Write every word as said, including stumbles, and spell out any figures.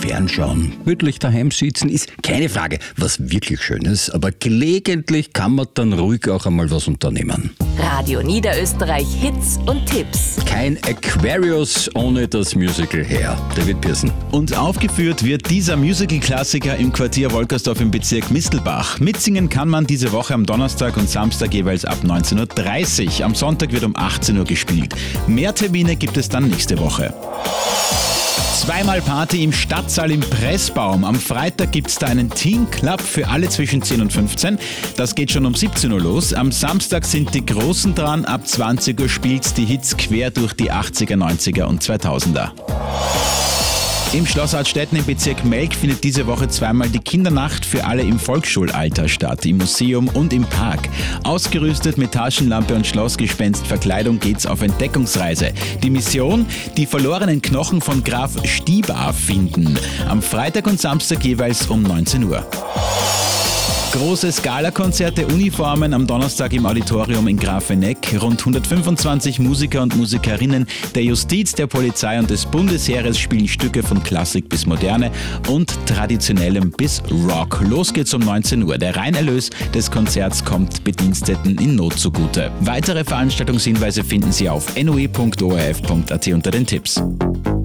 fernschauen, gemütlich daheim sitzen, ist keine Frage was wirklich Schönes, aber gelegentlich kann man dann ruhig auch einmal was unternehmen. Radio Niederösterreich Hits und Tipps. Kein Aquarius ohne das Musical Hair. David Pearson. Und aufgeführt wird dieser Musical-Klassiker im Quartier Wolkersdorf im Bezirk Mistelbach. Mitsingen kann man diese Woche am Donnerstag und Samstag jeweils ab neunzehn Uhr dreißig. Am Sonntag wird um achtzehn Uhr gespielt. Mehr Termine gibt es dann nächste Woche. Zweimal Party im Stadtsaal im Pressbaum. Am Freitag gibt es da einen Teen Club für alle zwischen zehn und fünfzehn. Das geht schon um siebzehn Uhr los. Am Samstag sind die Großen dran. Ab zwanzig Uhr spielt's die Hits quer durch die achtziger, neunziger und zweitausender. Im Schloss Artstetten im Bezirk Melk findet diese Woche zweimal die Kindernacht für alle im Volksschulalter statt, im Museum und im Park. Ausgerüstet mit Taschenlampe und Schlossgespenst Verkleidung geht's auf Entdeckungsreise. Die Mission? Die verlorenen Knochen von Graf Stiebar finden. Am Freitag und Samstag jeweils um neunzehn Uhr. Große Skala-Konzerte, Uniformen am Donnerstag im Auditorium in Grafeneck. Rund hundertfünfundzwanzig Musiker und Musikerinnen der Justiz, der Polizei und des Bundesheeres spielen Stücke von Klassik bis Moderne und Traditionellem bis Rock. Los geht's um neunzehn Uhr. Der Reinerlös des Konzerts kommt Bediensteten in Not zugute. Weitere Veranstaltungshinweise finden Sie auf n o e punkt o r f punkt a t unter den Tipps.